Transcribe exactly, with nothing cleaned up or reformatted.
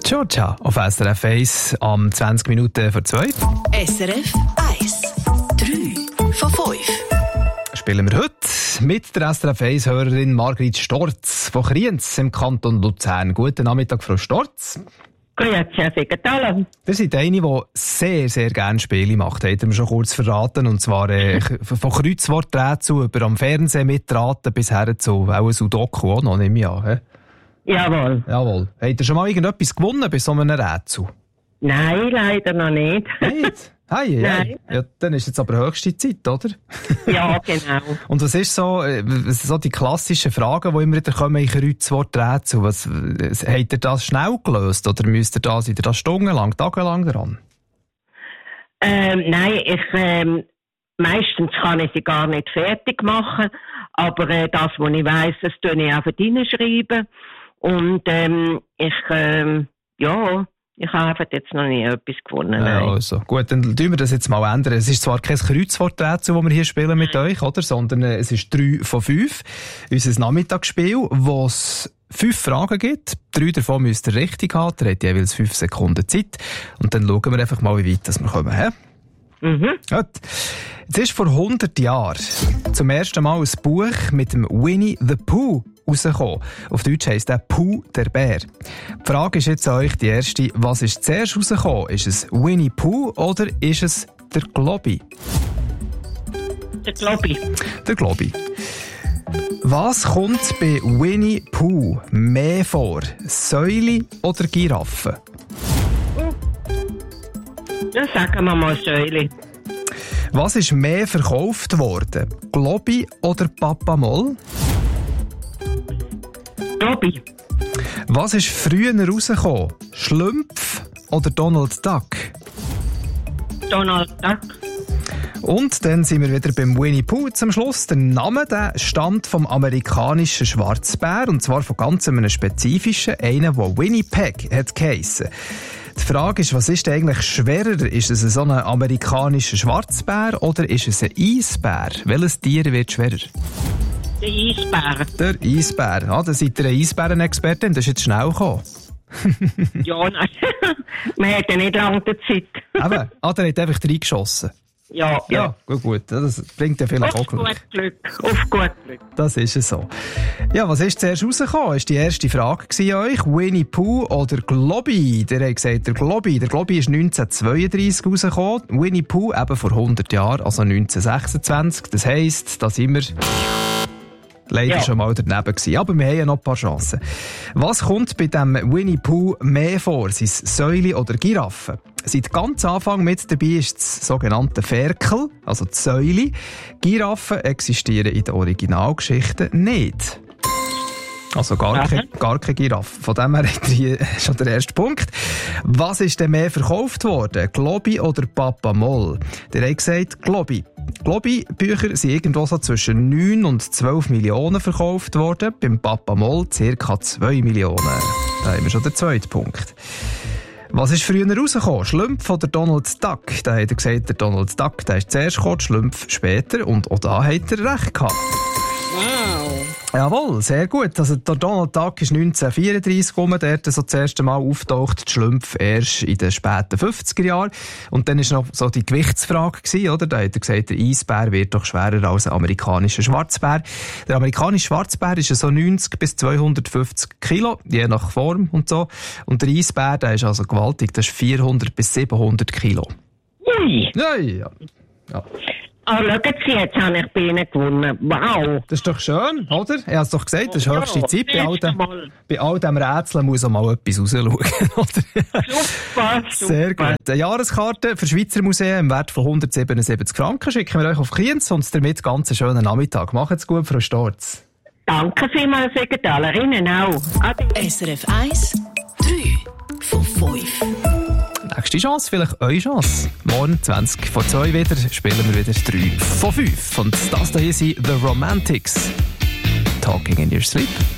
Georgia auf S R F eins am zwanzig Minuten vor zwei. S R F eins. drei von fünf. Spielen wir heute mit der S R F eins-Hörerin Margrit Storz von Kriens im Kanton Luzern. Guten Nachmittag, Frau Storz. Grüezi, Herr Sekretär. Ihr seid eine, die sehr, sehr gerne Spiele macht. Habt ihr mir schon kurz verraten. Und zwar äh, von Kreuzworträtsel über am Fernsehen mitraten bis her zu auch Sudoku auch noch, nehme ich an. He? Jawohl. Jawohl. Habt ihr schon mal irgendetwas gewonnen bei so einem Rätsel? Nein, leider noch nicht. Nicht? Hey, hey. Ja, dann ist jetzt aber höchste Zeit, oder? Ja, genau. Und was ist so, so die klassischen Fragen, die immer wieder kommen in Kreuzworträtsel? Was, habt ihr das schnell gelöst oder müsst ihr da, seid ihr da stundenlang, tagelang dran? Ähm, nein, ich, ähm, meistens kann ich sie gar nicht fertig machen, aber äh, das, was ich weiss, das tue ich einfach reinschreiben. Und ähm, ich, ähm, ja... Ich habe einfach jetzt noch nie etwas gewonnen. Ja, also. Gut, dann tun wir das jetzt mal ändern. Es ist zwar kein Kreuzworträtsel, das wir hier spielen mit euch, oder? Sondern äh, es ist drei von fünf. Unser Nachmittagsspiel, wo es fünf Fragen gibt. Drei davon müsst ihr richtig haben. Ihr habt jeweils fünf Sekunden Zeit. Und dann schauen wir einfach mal, wie weit wir kommen. He? Mhm. Gut. Jetzt ist vor hundert Jahren zum ersten Mal ein Buch mit dem Winnie the Pooh rausgekommen. Auf Deutsch heisst der Pooh, der Bär. Die Frage ist jetzt an euch die erste. Was ist zuerst rausgekommen? Ist es Winnie Pooh oder ist es der Globi? Der Globi. Der Globi. Was kommt bei Winnie Pooh mehr vor? Säule oder Giraffe? Dann sagen wir mal Säule. Was ist mehr verkauft worden? Globi oder Papa Moll? Globi. Was ist früher rausgekommen? Schlümpf oder Donald Duck? Donald Duck. Und dann sind wir wieder beim Winnie Pooh zum Schluss. Der Name der stammt vom amerikanischen Schwarzbär, und zwar von ganz einem spezifischen, einen, der Winnipeg hat geheissen. Die Frage ist, was ist eigentlich schwerer? Ist es so ein amerikanischer Schwarzbär oder ist es ein Eisbär? Welches Tier wird schwerer? Der Eisbär. Der Eisbär. Ja, da seid ihr eine Eisbärenexpertin, das ist jetzt schnell gekommen. Ja, nein. Man hat ja nicht lange die Zeit. Eben, ah, der hat einfach reingeschossen. Ja, ja. Ja, gut, gut. Das bringt ja vielleicht Auf auch Glück. gut Glück. Auf gut Glück. Das ist es so. Ja, was ist zuerst rausgekommen? Das war die erste Frage an euch. Winnie Pooh oder Globi? Der hat gesagt, der Globi. Der Globi ist neunzehnhundertzweiunddreissig rausgekommen. Winnie Pooh eben vor hundert Jahren, also neunzehnhundertsechsundzwanzig. Das heisst, da sind wir leider ja. schon mal daneben gewesen. Aber wir haben ja noch ein paar Chancen. Was kommt bei dem Winnie Pooh mehr vor? Sind es Säule oder Giraffe? Seit ganz Anfang mit dabei ist das sogenannte Ferkel, also die Säule. Giraffen existieren in der Originalgeschichte nicht. Also gar keine, gar keine Giraffe. Von dem her hat hier schon der erste Punkt. Was ist denn mehr verkauft worden? Globi oder Papa Moll? Der hat gesagt, Globi. Globi-Bücher sind irgendwo so zwischen neun und zwölf Millionen verkauft worden. Beim Papa Moll ca. zwei Millionen. Da haben wir schon den zweiten Punkt. Was ist früher rausgekommen? Schlümpf oder Donald Duck? Da hat er gesagt, der Donald Duck, der ist zuerst gekommen, Schlümpf später. Und auch da hat er recht gehabt. Wow. Jawohl, sehr gut. Also der Donald Duck ist neunzehnhundertvierunddreissig rum, der so das erste Mal auftaucht, die Schlümpf erst in den späten fünfziger Jahren. Und dann war noch so die Gewichtsfrage gewesen, oder? Da hat er gesagt, der Eisbär wird doch schwerer als ein amerikanischer Schwarzbär. Der amerikanische Schwarzbär ist so neunzig bis zweihundertfünfzig Kilo, je nach Form und so. Und der Eisbär, der ist also gewaltig, das ist vierhundert bis siebenhundert Kilo. Ui. Ja, ja. ja. Ah, schauen Sie, jetzt habe ich bei Ihnen gewonnen. Wow. Das ist doch schön, oder? Ich habe es doch gesagt, das ist Ja, höchste Zeit. Bei all, dem, Mal. bei all dem Rätseln muss auch mal etwas rausschauen, oder? Super, Sehr super. gut. Eine Jahreskarte für Schweizer Museen im Wert von hundertsiebenundsiebzig Franken schicken wir euch auf Kriens und damit ganz einen schönen Nachmittag. Macht's gut, Frau Storz. Danke vielmals, Sekretär. Ihnen auch. Ade. S R F eins, drei von fünf. Nächste Chance, vielleicht eure Chance. Morgen zwanzig vor zwei wieder spielen wir wieder drei von fünf. Und das hier sind The Romantics. Talking in your sleep.